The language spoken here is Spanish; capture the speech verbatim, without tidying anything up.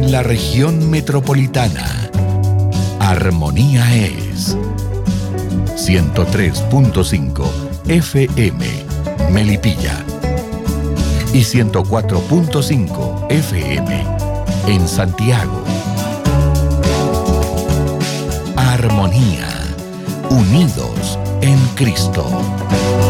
En la región metropolitana, Armonía es ciento tres punto cinco F M Melipilla y ciento cuatro punto cinco F M en Santiago. Armonía, unidos en Cristo.